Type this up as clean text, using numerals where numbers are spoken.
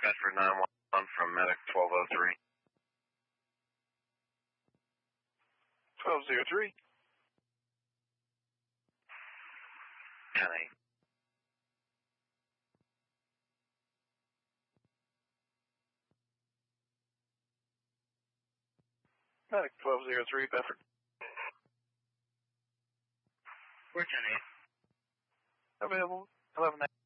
Bedford 911 from Medic 1203. 1203. 10-8. Medic 1203, Bedford. We're 10-8. Available 11-9.